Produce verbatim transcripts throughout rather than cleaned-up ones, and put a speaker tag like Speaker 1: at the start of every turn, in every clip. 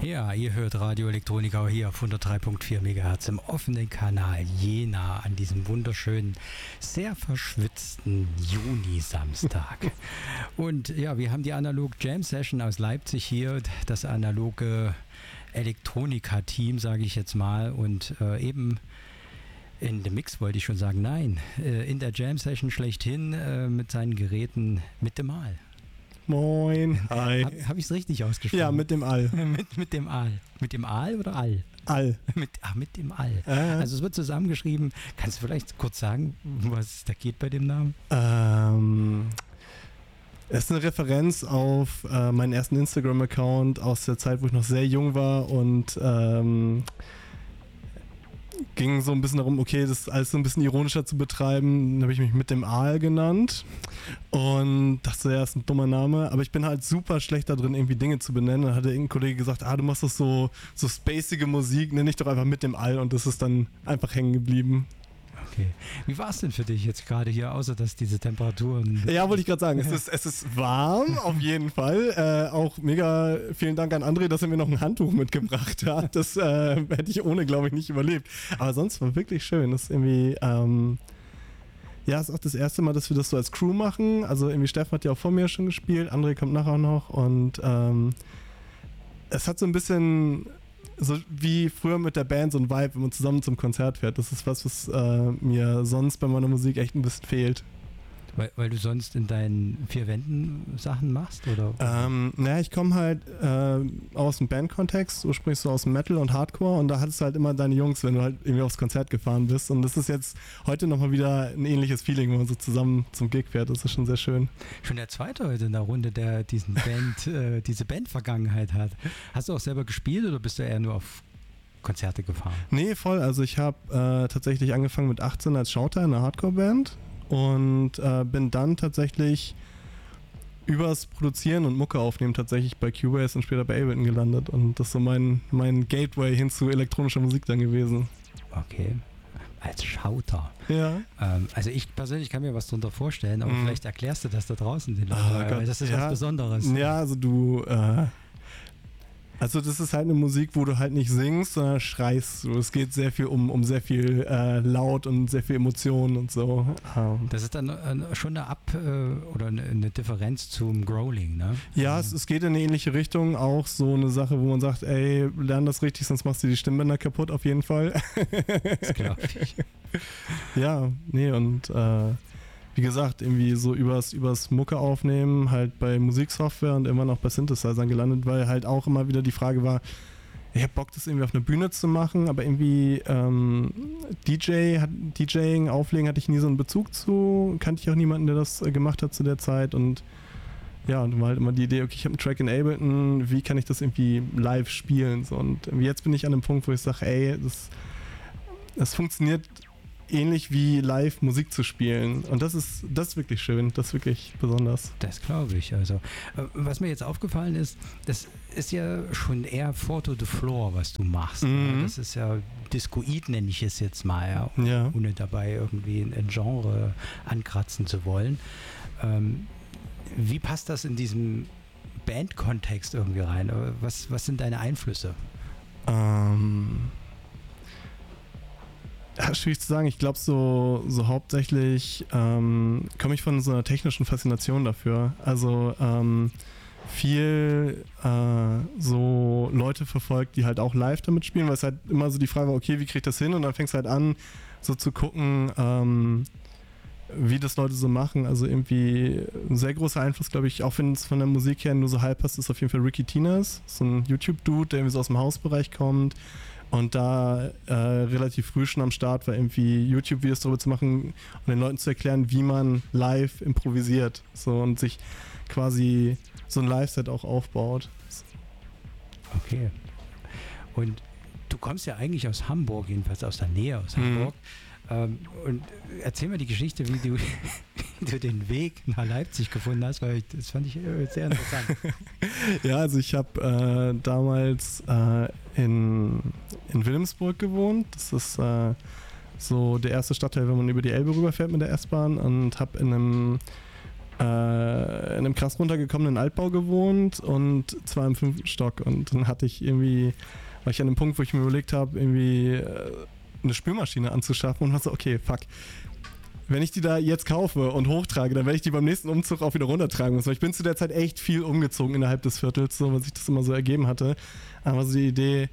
Speaker 1: Ja, ihr hört Radio Elektronika hier auf hundertdrei Komma vier Megahertz im offenen Kanal Jena an diesem wunderschönen, sehr verschwitzten Juni-Samstag. Und ja, wir haben die Analog Jam Session aus Leipzig hier, das analoge Elektronika-Team, sage ich jetzt mal. Und äh, eben in dem Mix wollte ich schon sagen, nein, äh, in der Jam Session schlechthin äh, mit seinen Geräten mit dem Aal.
Speaker 2: Moin. Hi.
Speaker 1: Habe hab ich es richtig ausgesprochen?
Speaker 2: Ja, mit dem All.
Speaker 1: mit, mit dem Aal. Mit dem Aal oder All?
Speaker 2: All.
Speaker 1: mit, ach, mit dem All.
Speaker 2: Äh.
Speaker 1: Also es wird zusammengeschrieben. Kannst du vielleicht kurz sagen, was es da geht bei dem Namen?
Speaker 2: Ähm, es ist eine Referenz auf äh, meinen ersten Instagram-Account aus der Zeit, wo ich noch sehr jung war und ähm, ging so ein bisschen darum, okay, das alles so ein bisschen ironischer zu betreiben. Dann habe ich mich mit dem Aal genannt und dachte, ja, ist ein dummer Name, aber ich bin halt super schlecht da drin, irgendwie Dinge zu benennen. Dann hatte irgendein Kollege gesagt, ah, du machst doch so, so spacige Musik, nenn dich doch einfach mit dem Aal, und das ist dann einfach hängen geblieben.
Speaker 1: Okay. Wie war es denn für dich jetzt gerade hier, außer dass diese Temperaturen...
Speaker 2: Ja, wollte ich gerade sagen, es ist, es ist warm, auf jeden Fall. Äh, auch mega vielen Dank an André, dass er mir noch ein Handtuch mitgebracht hat. Das äh, hätte ich ohne, glaube ich, nicht überlebt. Aber sonst war wirklich schön. Das ist irgendwie... Ähm, ja, ist auch das erste Mal, dass wir das so als Crew machen. Also irgendwie Steffen hat ja auch vor mir schon gespielt, André kommt nachher noch, und ähm, es hat so ein bisschen... so wie früher mit der Band, so ein Vibe, wenn man zusammen zum Konzert fährt. Das ist was, was äh, mir sonst bei meiner Musik echt ein bisschen fehlt.
Speaker 1: Weil, weil du sonst in deinen vier Wänden Sachen machst, oder?
Speaker 2: Ähm, naja, ich komme halt äh, aus dem Bandkontext, ursprünglich so aus dem Metal und Hardcore, und da hattest du halt immer deine Jungs, wenn du halt irgendwie aufs Konzert gefahren bist, und das ist jetzt heute nochmal wieder ein ähnliches Feeling, wenn man so zusammen zum Gig fährt. Das ist schon sehr schön.
Speaker 1: Schon der zweite heute in der Runde, der diesen Band, äh, diese Band-Vergangenheit hat. Hast du auch selber gespielt oder bist du eher nur auf Konzerte gefahren?
Speaker 2: Nee, voll. Also ich habe äh, tatsächlich angefangen mit achtzehn als Schauter in einer Hardcore-Band und äh, bin dann tatsächlich übers Produzieren und Mucke aufnehmen tatsächlich bei Cubase und später bei Ableton gelandet, und das ist so mein, mein Gateway hin zu elektronischer Musik dann gewesen.
Speaker 1: Okay. Als Schauter.
Speaker 2: Ja.
Speaker 1: Ähm, also ich persönlich kann mir was darunter vorstellen, aber
Speaker 2: mhm.
Speaker 1: vielleicht erklärst du das da draußen den Leuten,
Speaker 2: Oh
Speaker 1: weil
Speaker 2: Gott,
Speaker 1: das ist
Speaker 2: ja,
Speaker 1: was Besonderes.
Speaker 2: Ja, also du äh, also das ist halt eine Musik, wo du halt nicht singst, sondern schreist. Es geht sehr viel um, um sehr viel äh, Laut und sehr viel Emotionen und so. Ähm.
Speaker 1: Das ist dann äh, schon eine Ab- äh, oder eine, eine Differenz zum Growling, ne?
Speaker 2: Ja, es, es geht in eine ähnliche Richtung. Auch so eine Sache, wo man sagt, ey, lern das richtig, sonst machst du die Stimmbänder kaputt, auf jeden Fall.
Speaker 1: Das glaube ich.
Speaker 2: Ja, nee, und äh, wie gesagt, irgendwie so übers, übers Mucke aufnehmen, halt bei Musiksoftware und immer noch bei Synthesizern gelandet, weil halt auch immer wieder die Frage war, ich hab Bock, das irgendwie auf einer Bühne zu machen, aber irgendwie ähm, D J, hat, DJing, Auflegen hatte ich nie so einen Bezug zu, kannte ich auch niemanden, der das äh, gemacht hat zu der Zeit, und ja, und dann war halt immer die Idee, okay, ich habe einen Track in Ableton, wie kann ich das irgendwie live spielen, so, und jetzt bin ich an einem Punkt, wo ich sage, ey, das, das funktioniert ähnlich wie live Musik zu spielen. Und das ist, das ist wirklich schön, das ist wirklich besonders.
Speaker 1: Das glaube ich. Also, was mir jetzt aufgefallen ist, das ist ja schon eher Photo the Floor, was du machst.
Speaker 2: Mhm.
Speaker 1: Das ist ja Discoid, nenne ich es jetzt mal, ja,
Speaker 2: Ja.
Speaker 1: ohne dabei irgendwie ein Genre ankratzen zu wollen. Ähm, wie passt das in diesem Band-Kontext irgendwie rein? Was, was sind deine Einflüsse?
Speaker 2: Ähm... Ja, schwierig zu sagen. Ich glaube, so, so hauptsächlich ähm, komme ich von so einer technischen Faszination dafür. Also ähm, viel äh, so Leute verfolgt, die halt auch live damit spielen, weil es halt immer so die Frage war, okay, wie kriege ich das hin? Und dann fängst du halt an, so zu gucken, ähm, wie das Leute so machen. Also irgendwie ein sehr großer Einfluss, glaube ich, auch wenn es von der Musik her nur so halb passt, ist auf jeden Fall Ricky Tinas, so ein YouTube-Dude, der irgendwie so aus dem Hausbereich kommt. Und da äh, relativ früh schon am Start war, irgendwie YouTube-Videos darüber zu machen und den Leuten zu erklären, wie man live improvisiert. So, und sich quasi so ein Live-Set auch aufbaut.
Speaker 1: Okay. Und du kommst ja eigentlich aus Hamburg, jedenfalls aus der Nähe aus Hamburg. Mhm. Ähm, und erzähl mir die Geschichte, wie du, wie du den Weg nach Leipzig gefunden hast, weil ich, das fand ich sehr interessant.
Speaker 2: Ja, also ich habe äh, damals äh, in, in Wilhelmsburg gewohnt. Das ist äh, so der erste Stadtteil, wenn man über die Elbe rüberfährt mit der S-Bahn, und habe in einem äh, in einem krass runtergekommenen Altbau gewohnt und zwar im fünften Stock. Und dann hatte ich irgendwie, war ich an einem Punkt, wo ich mir überlegt habe, irgendwie äh, eine Spülmaschine anzuschaffen und war so, okay, fuck. Wenn ich die da jetzt kaufe und hochtrage, dann werde ich die beim nächsten Umzug auch wieder runtertragen müssen. Weil ich bin zu der Zeit echt viel umgezogen innerhalb des Viertels, so, weil sich das immer so ergeben hatte. Aber so die Idee,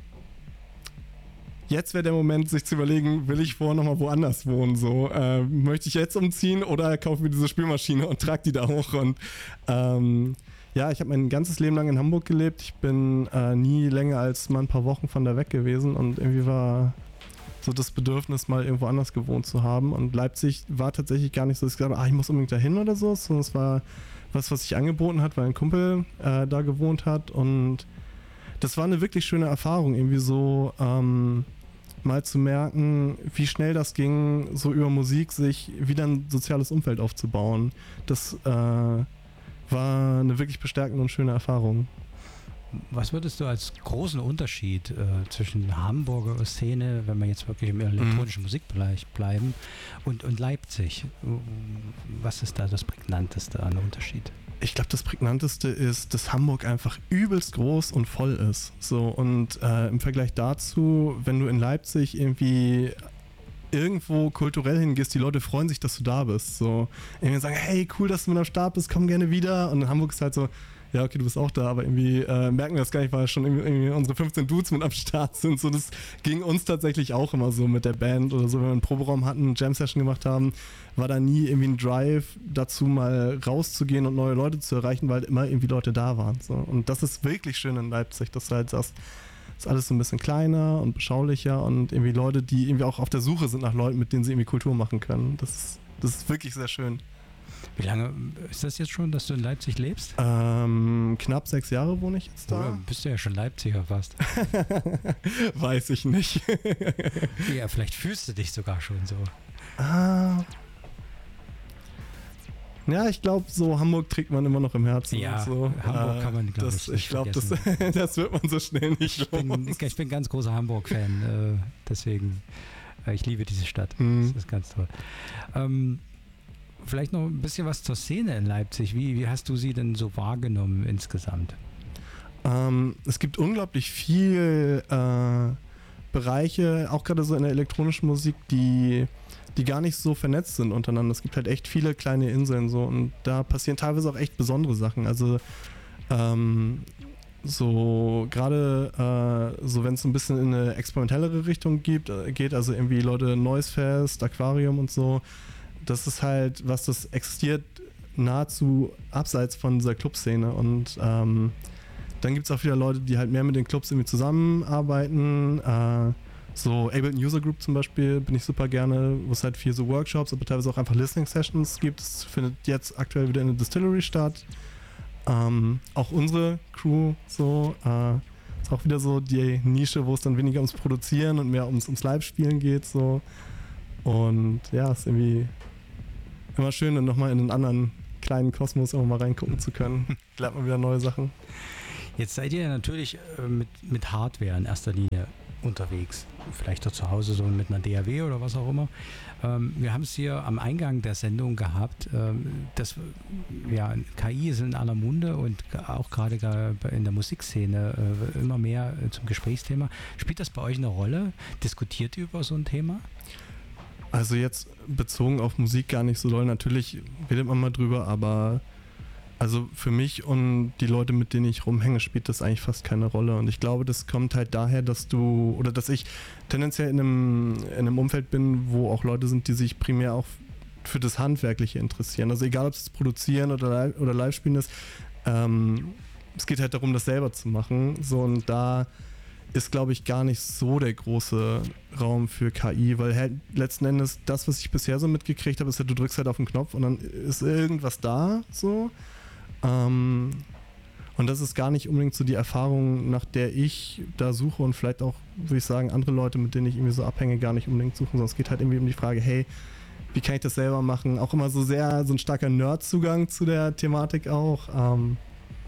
Speaker 2: jetzt wäre der Moment, sich zu überlegen, will ich vorher nochmal woanders wohnen? So, äh, möchte ich jetzt umziehen oder kaufe mir diese Spülmaschine und trage die da hoch? Und ähm, ja, ich habe mein ganzes Leben lang in Hamburg gelebt. Ich bin äh, nie länger als mal ein paar Wochen von da weg gewesen und irgendwie war so das Bedürfnis, mal irgendwo anders gewohnt zu haben. Und Leipzig war tatsächlich gar nicht so, dass ich gesagt habe, ah, ich muss unbedingt dahin oder so, sondern es war was, was sich angeboten hat, weil ein Kumpel äh, da gewohnt hat. Und das war eine wirklich schöne Erfahrung, irgendwie so ähm, mal zu merken, wie schnell das ging, so über Musik sich wieder ein soziales Umfeld aufzubauen. Das äh, war eine wirklich bestärkende und schöne Erfahrung.
Speaker 1: Was würdest du als großen Unterschied äh, zwischen Hamburger Szene, wenn wir jetzt wirklich im elektronischen mhm. Musikbereich bleiben, und, und Leipzig? Was ist da das Prägnanteste an Unterschied?
Speaker 2: Ich glaube, das Prägnanteste ist, dass Hamburg einfach übelst groß und voll ist. So, und äh, im Vergleich dazu, wenn du in Leipzig irgendwie irgendwo kulturell hingehst, die Leute freuen sich, dass du da bist. So, irgendwie sagen, hey, cool, dass du mit am Start bist, komm gerne wieder. Und in Hamburg ist halt so, ja, okay, du bist auch da, aber irgendwie äh, merken wir das gar nicht, weil schon irgendwie, irgendwie unsere fünfzehn Dudes mit am Start sind. So, das ging uns tatsächlich auch immer so mit der Band oder so, wenn wir einen Proberaum hatten, eine Jam-Session gemacht haben, war da nie irgendwie ein Drive dazu, mal rauszugehen und neue Leute zu erreichen, weil immer irgendwie Leute da waren. So. Und das ist wirklich schön in Leipzig, dass du halt sagst, ist alles so ein bisschen kleiner und beschaulicher und irgendwie Leute, die irgendwie auch auf der Suche sind nach Leuten, mit denen sie irgendwie Kultur machen können. Das ist, das ist wirklich sehr schön.
Speaker 1: Wie lange ist das jetzt schon, dass du in Leipzig lebst?
Speaker 2: Ähm, knapp sechs Jahre wohne ich jetzt da.
Speaker 1: Oder bist du ja schon Leipziger fast.
Speaker 2: Weiß ich nicht.
Speaker 1: Ja, vielleicht fühlst du dich sogar schon so.
Speaker 2: Ah. Ja, ich glaube, so Hamburg trägt man immer noch im Herzen.
Speaker 1: Ja,
Speaker 2: so.
Speaker 1: Hamburg
Speaker 2: äh,
Speaker 1: kann man, glaube ich, nicht
Speaker 2: Ich glaube, das,
Speaker 1: vergessen.
Speaker 2: das wird man so schnell nicht
Speaker 1: ich bin, ich bin ein ganz großer Hamburg-Fan, äh, deswegen, äh, ich liebe diese Stadt.
Speaker 2: Mhm.
Speaker 1: Das ist ganz toll. Ähm, Vielleicht noch ein bisschen was zur Szene in Leipzig. Wie, wie hast du sie denn so wahrgenommen insgesamt?
Speaker 2: Ähm, es gibt unglaublich viel äh, Bereiche, auch gerade so in der elektronischen Musik, die, die gar nicht so vernetzt sind untereinander. Es gibt halt echt viele kleine Inseln so und da passieren teilweise auch echt besondere Sachen. Also ähm, so gerade äh, so wenn es ein bisschen in eine experimentellere Richtung gibt, äh, geht, also irgendwie Leute Noisefest, Aquarium und so, das ist halt, was das existiert, nahezu abseits von dieser Clubszene. Und ähm, dann gibt es auch wieder Leute, die halt mehr mit den Clubs irgendwie zusammenarbeiten. Äh, so Ableton User Group zum Beispiel bin ich super gerne, wo es halt viel so Workshops, aber teilweise auch einfach Listening Sessions gibt. Es findet jetzt aktuell wieder in der Distillery statt. Ähm, auch unsere Crew so. Äh, ist auch wieder so die Nische, wo es dann weniger ums Produzieren und mehr ums, ums Live-Spielen geht. So. Und ja, ist irgendwie immer schön, dann nochmal in einen anderen kleinen Kosmos auch mal reingucken zu können. Lernt man wieder neue Sachen.
Speaker 1: Jetzt seid ihr natürlich äh, mit, mit Hardware in erster Linie unterwegs. Vielleicht auch zu Hause so mit einer D A W oder was auch immer. Ähm, wir haben es hier am Eingang der Sendung gehabt, ähm, dass ja, K I ist in aller Munde und auch gerade in der Musikszene äh, immer mehr äh, zum Gesprächsthema. Spielt das bei euch eine Rolle? Diskutiert ihr über so ein Thema?
Speaker 2: Also jetzt bezogen auf Musik gar nicht so doll. Natürlich redet man mal drüber, aber also für mich und die Leute, mit denen ich rumhänge, spielt das eigentlich fast keine Rolle. Und ich glaube, das kommt halt daher, dass du, oder dass ich tendenziell in einem, in einem Umfeld bin, wo auch Leute sind, die sich primär auch für das Handwerkliche interessieren. Also egal, ob es Produzieren oder, oder Live-Spielen ist, ähm, es geht halt darum, das selber zu machen. So, und da ist, glaube ich, gar nicht so der große Raum für K I, weil halt letzten Endes das, was ich bisher so mitgekriegt habe, ist halt, du drückst halt auf den Knopf und dann ist irgendwas da, so. Ähm, und das ist gar nicht unbedingt so die Erfahrung, nach der ich da suche und vielleicht auch, würde ich sagen, andere Leute, mit denen ich irgendwie so abhänge, gar nicht unbedingt suchen, sondern es geht halt irgendwie um die Frage, hey, wie kann ich das selber machen? Auch immer so sehr, so ein starker Nerd-Zugang zu der Thematik auch. Ähm,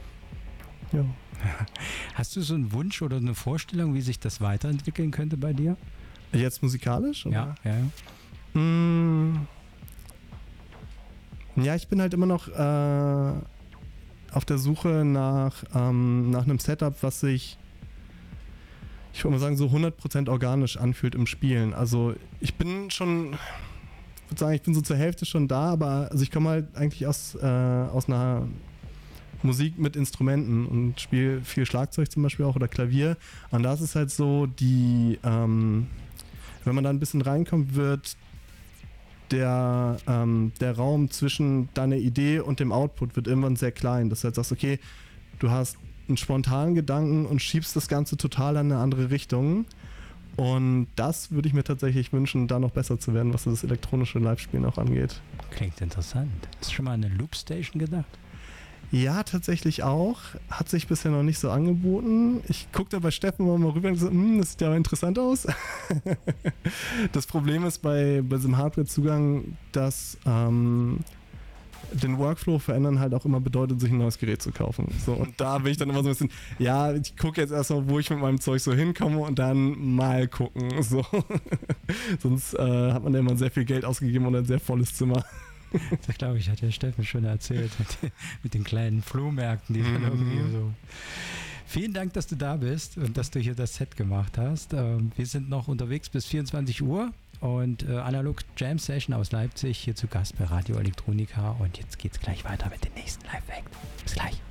Speaker 2: ja.
Speaker 1: Hast du so einen Wunsch oder eine Vorstellung, wie sich das weiterentwickeln könnte bei dir?
Speaker 2: Jetzt musikalisch? Oder?
Speaker 1: Ja, ja.
Speaker 2: Mmh. Ja, ich bin halt immer noch äh, auf der Suche nach, ähm, nach einem Setup, was sich, ich würde mal sagen, so hundert Prozent organisch anfühlt im Spielen. Also ich bin schon, ich würde sagen, ich bin so zur Hälfte schon da, aber also ich komme halt eigentlich aus, äh, aus einer Musik mit Instrumenten und spiele viel Schlagzeug zum Beispiel auch oder Klavier. Und da ist es halt so, die, ähm, wenn man da ein bisschen reinkommt, wird der, ähm, der Raum zwischen deiner Idee und dem Output wird irgendwann sehr klein. Dass du halt sagst, okay, du hast einen spontanen Gedanken und schiebst das Ganze total in eine andere Richtung. Und das würde ich mir tatsächlich wünschen, da noch besser zu werden, was das elektronische Live-Spielen auch angeht.
Speaker 1: Klingt interessant. Hast du schon mal an eine Loopstation gedacht?
Speaker 2: Ja, tatsächlich auch. Hat sich bisher noch nicht so angeboten. Ich gucke da bei Steffen mal, mal rüber und so, hm, das sieht ja aber interessant aus. Das Problem ist bei, bei diesem Hardware-Zugang, dass ähm, den Workflow verändern halt auch immer bedeutet, sich ein neues Gerät zu kaufen. So, und da bin ich dann immer so ein bisschen, ja, ich gucke jetzt erstmal, wo ich mit meinem Zeug so hinkomme und dann mal gucken. So. Sonst äh, hat man ja immer sehr viel Geld ausgegeben und ein sehr volles Zimmer.
Speaker 1: Das glaube ich, hat der Steffen schon erzählt, mit, mit den kleinen Flohmärkten, die dann irgendwie so. Vielen Dank, dass du da bist und dass du hier das Set gemacht hast. Wir sind noch unterwegs bis vierundzwanzig Uhr und Analog Jam Session aus Leipzig hier zu Gast bei Radio Electronica und jetzt geht's gleich weiter mit dem nächsten Live-Act. Bis gleich.